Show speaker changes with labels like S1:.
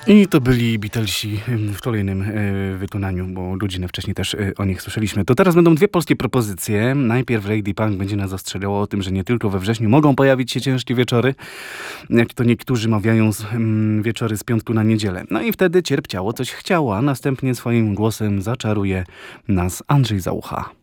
S1: I to byli Beatlesi w kolejnym wykonaniu, bo godzinę wcześniej też o nich słyszeliśmy. To teraz będą dwie polskie propozycje. Najpierw Lady Punk będzie nas ostrzegało o tym, że nie tylko we wrześniu mogą pojawić się ciężkie wieczory, jak to niektórzy mawiają, wieczory z piątku na niedzielę. No i wtedy cierpciało coś chciało, a następnie swoim głosem zaczaruje nas Andrzej Załucha.